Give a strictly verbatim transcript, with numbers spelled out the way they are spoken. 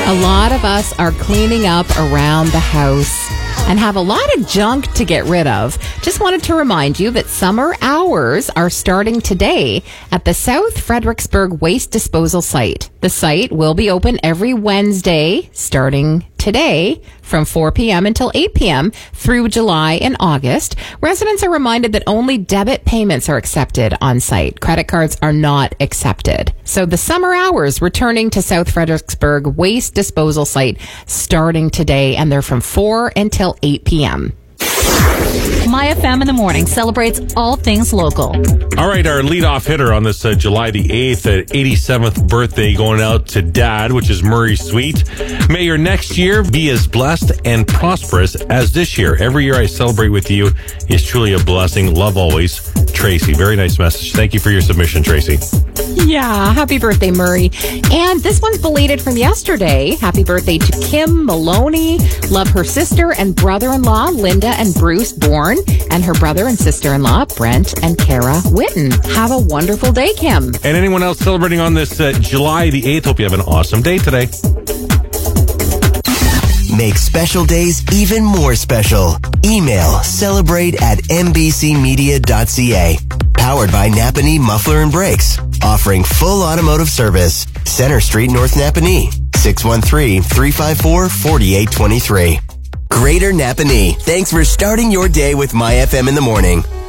A lot of us are cleaning up around the house and have a lot of junk to get rid of. Just wanted to remind you that summer hours are starting today at the South Fredericksburg Waste Disposal Site. The site will be open every Wednesday starting today from four p.m. until eight p.m. through July and August. Residents are reminded that only debit payments are accepted on site. Credit cards are not accepted. So the summer hours returning to South Fredericksburg Waste Disposal Site starting today, and they're from four until eight p.m. My F M in the morning celebrates all things local. All right, our leadoff hitter on this uh, July the eighth, uh, eighty-seventh birthday going out to Dad, which is Murray Sweet. May your next year be as blessed and prosperous as this year. Every year I celebrate with you is truly a blessing. Love always. Tracy, very nice message. Thank you for your submission, Tracy. Yeah, happy birthday, Murray. And this one's belated from yesterday. Happy birthday to Kim Maloney. Love her sister and brother-in-law, Linda and Bruce Bourne, and her brother and sister-in-law, Brent and Kara Witten. Have a wonderful day, Kim. And anyone else celebrating on this uh, July the eighth, hope you have an awesome day today. Make special days even more special. Email celebrate at m b c media dot c a. Powered by Napanee Muffler and Brakes. Offering full automotive service. Center Street, North Napanee. six one three, three five four, four eight two three. Greater Napanee. Thanks for starting your day with My F M in the morning.